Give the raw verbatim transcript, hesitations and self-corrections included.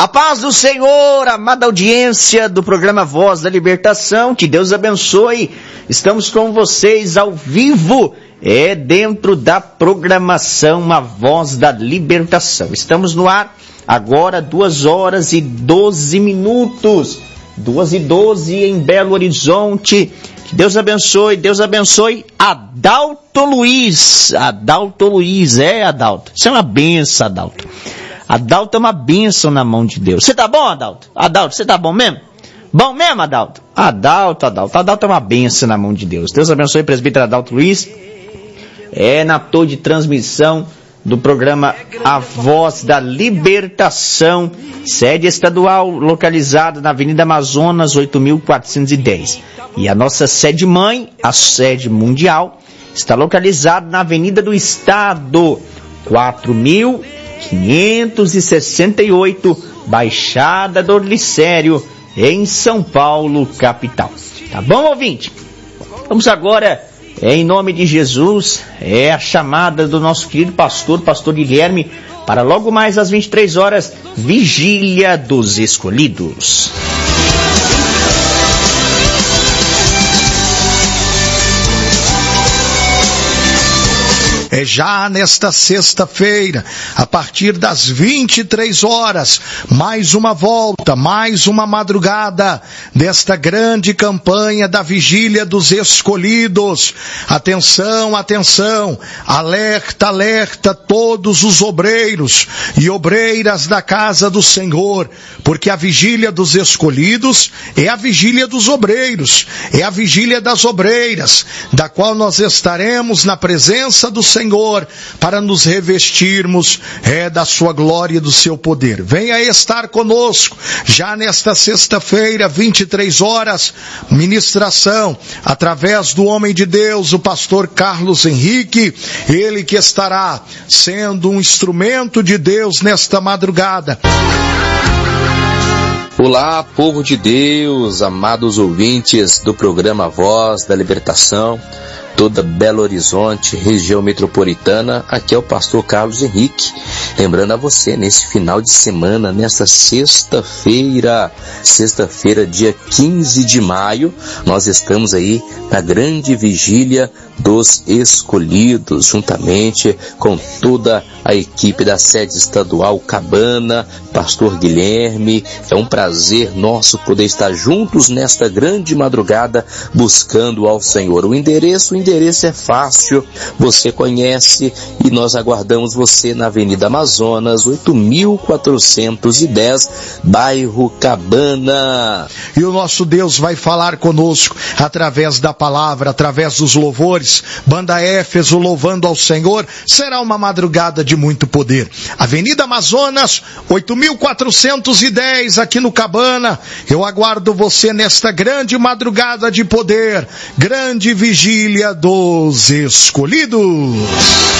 A paz do Senhor, amada audiência do programa Voz da Libertação, que Deus abençoe. Estamos com vocês ao vivo, é dentro da programação A Voz da Libertação. Estamos no ar agora, duas horas e doze minutos, duas e doze em Belo Horizonte. Que Deus abençoe, Deus abençoe Adalto Luiz, Adalto Luiz, é Adalto, isso é uma benção, Adalto. Adalto é uma bênção na mão de Deus. Você tá bom, Adalto? Adalto, você tá bom mesmo? Bom mesmo, Adalto? Adalto, Adalto. Adalto é uma bênção na mão de Deus. Deus abençoe o presbítero Adalto Luiz. É na torre de transmissão do programa A Voz da Libertação, sede estadual localizada na Avenida Amazonas, oito mil quatrocentos e dez. E a nossa sede mãe, a sede mundial, está localizada na Avenida do Estado, quatro mil quinhentos e sessenta e oito, Baixada do Glicério, em São Paulo, capital. Tá bom, ouvinte? Vamos agora, é, em nome de Jesus, é a chamada do nosso querido pastor, pastor Guilherme, para logo mais às vinte e três horas, Vigília dos Escolhidos. É já nesta sexta-feira, a partir das vinte e três horas, mais uma volta, mais uma madrugada desta grande campanha da Vigília dos Escolhidos. Atenção, atenção, alerta, alerta todos os obreiros e obreiras da casa do Senhor, porque a Vigília dos Escolhidos é a Vigília dos obreiros, é a Vigília das obreiras, da qual nós estaremos na presença do Senhor, Senhor, para nos revestirmos é, da sua glória e do seu poder. Venha estar conosco, já nesta sexta-feira, vinte e três horas, ministração, através do homem de Deus, o pastor Carlos Henrique, ele que estará sendo um instrumento de Deus nesta madrugada. Olá, povo de Deus, amados ouvintes do programa Voz da Libertação, toda Belo Horizonte, região metropolitana. Aqui é o pastor Carlos Henrique, lembrando a você, nesse final de semana, nesta sexta-feira, sexta-feira, dia quinze de maio, nós estamos aí na grande vigília dos escolhidos, juntamente com toda a equipe da sede estadual Cabana, pastor Guilherme. É um prazer nosso poder estar juntos nesta grande madrugada, buscando ao Senhor. O endereço, o endereço é fácil, você conhece, e nós aguardamos você na Avenida Amazonas, oito mil quatrocentos e dez, bairro Cabana. E o nosso Deus vai falar conosco através da palavra, através dos louvores. Banda Éfeso louvando ao Senhor. Será uma madrugada de muito poder. Avenida Amazonas, oito mil quatrocentos e dez, aqui no Cabana. Eu aguardo você nesta grande madrugada de poder, grande vigília dos escolhidos.